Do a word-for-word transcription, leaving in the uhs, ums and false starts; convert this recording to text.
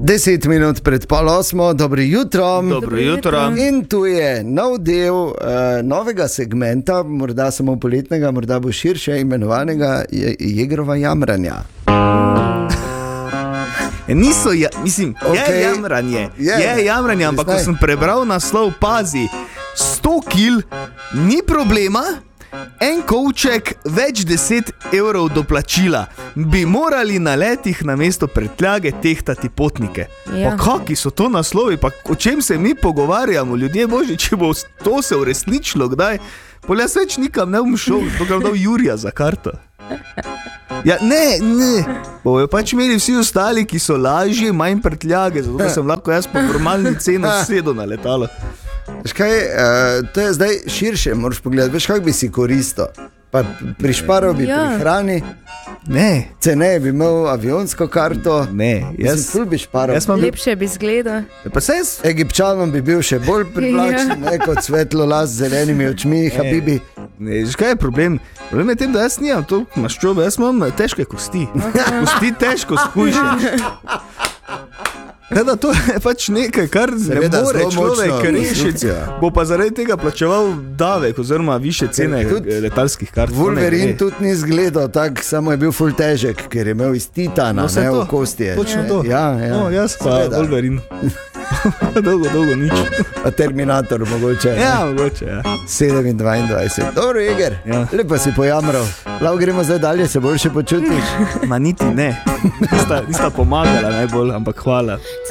Deset minut pred pol osmo, dobro jutro. Dobro jutro. In tu je nov del uh, novega segmenta, morda samo poletnega, morda bo širše imenovanega Jegrova jamranja. Niso, ja, mislim, Okay. je jamranje, Je. je jamranje, ampak ko Zdaj. sem prebral naslov, pazi, sto kil, ni problema, en kovček, več deset evrov doplačila, bi morali na letih na mesto prtljage tehtati potnike. Ja. Pa kaki so to naslovi, pa o čem se mi pogovarjamo, ljudje božji, če bo to se uresničilo kdaj, pol jaz več nikam ne bom šel, to ga dal Jurija za karto. Ja, ne, ne, bojo pač imeli vsi ostali, ki so lažje, manj prtljage, zato da sem lahko jaz po normalni ceni sedel na letalo. Veš kaj, uh, to je zdaj širše, moraš pogledati, veš kak bi si koristil. Pa prišparal bi Ja. pri hrani, Ne, ceneje bi imel avionsko karto, ne, jaz jaz, ful bi šparal. jaz imam, Lepše bi izgledal. pa se jaz, Egipčanom bi bil še bolj privlačen, Ja. ne, kot svetlo las z zelenimi očmi, Habibi. ne, veš kaj je problem? Problem je tem, da jaz nimam to maščobe, jaz imam težke kosti, kosti težko shujšaš. Kada to je pač nekaj, kar ne Seveda, more zelo človek močna rešiti, konstrukcija. bo pa zaradi tega plačeval davek oziroma više cene tudi letalskih kart. To ne Wolverine gre. tudi ni izgledal tak, samo je bil ful težek, ker je imel iz titana, No, saj ne to, v kosti. točno to. Ja, ja. No, jaz pa Seveda. Wolverine. dolgo, dolgo nič. A Terminator mogoče. ne? Ja, mogoče, ja. sedem dvaindvajset. Dobro, Jeger, Ja. lepo si pojamral. Lav gremo zdaj dalje, se boljše počutiš. Ma niti ne. Nista, nista pomagala najbolj, ampak hvala.